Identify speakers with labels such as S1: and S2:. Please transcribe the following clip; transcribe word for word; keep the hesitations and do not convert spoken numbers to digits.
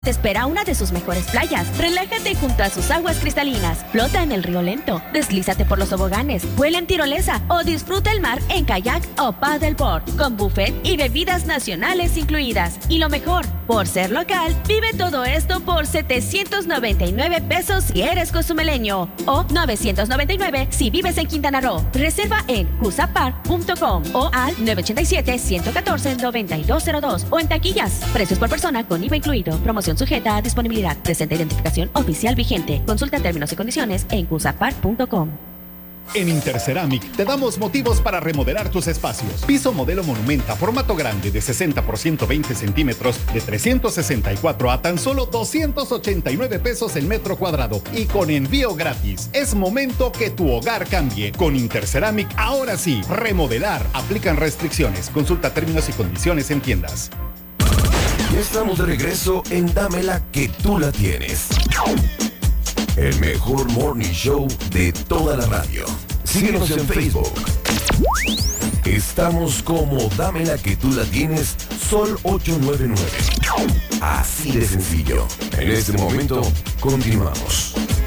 S1: Te espera una de sus mejores playas. Relájate junto a sus aguas cristalinas. Flota en el río lento. Deslízate por los toboganes. Vuela en tirolesa o disfruta el mar en kayak o paddleboard. Con buffet y bebidas nacionales incluidas. Y lo mejor, por ser local, vive todo esto por setecientos noventa y nueve pesos si eres cozumeleño. O novecientos noventa y nueve si vives en Quintana Roo. Reserva en cusapar punto com o al nueve ocho siete, uno uno cuatro, nueve dos cero dos o en taquillas. Precios por persona con I V A incluido. Promoción sujeta a disponibilidad. Presenta identificación oficial vigente. Consulta términos y condiciones en cusapar punto com.
S2: En Interceramic te damos motivos para remodelar tus espacios. Piso modelo Monumenta, formato grande de sesenta por ciento veinte centímetros de trescientos sesenta y cuatro a tan solo doscientos ochenta y nueve pesos el metro cuadrado y con envío gratis. Es momento que tu hogar cambie. Con Interceramic, ahora sí, remodelar. Aplican restricciones. Consulta términos y condiciones en tiendas.
S3: Ya estamos de regreso en Dámela que tú la tienes. El mejor morning show de toda la radio. Síguenos en Facebook. Estamos como Dámela que tú la tienes, Sol ocho nueve nueve. Así de sencillo. En este momento, continuamos.